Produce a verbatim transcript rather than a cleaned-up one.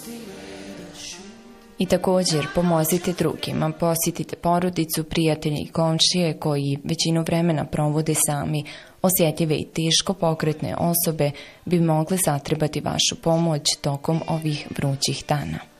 I također pomozite drugima, posjetite porodicu, prijatelje i komšije koji većinu vremena provode sami. Osjetljive i teško pokretne osobe bi mogle zatrebati vašu pomoć tokom ovih vrućih dana.